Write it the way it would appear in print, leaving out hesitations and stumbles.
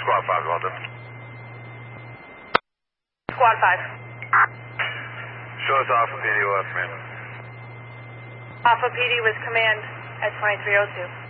Squad 5, well done. Squad 5. Show us Alpha PD, what's man? Alpha PD with command at 2302.